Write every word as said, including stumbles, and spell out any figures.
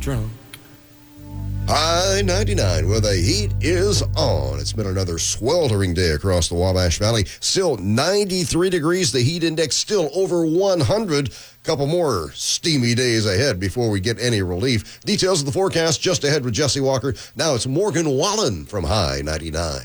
drunk. High ninety-nine, where the heat is on. It's been another sweltering day across the Wabash Valley. Still ninety-three degrees. The heat index still over one hundred. Couple more steamy days ahead before we get any relief. Details of the forecast just ahead with Jesse Walker. Now it's Morgan Wallen from High ninety-nine.